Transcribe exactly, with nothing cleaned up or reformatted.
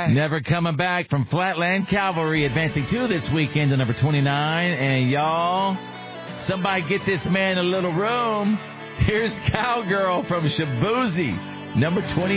back. Never coming back from Flatland Cavalry, advancing to this weekend to number twenty-nine. And y'all, somebody get this man a little room. Here's Cowgirl from Shaboozey, number twenty.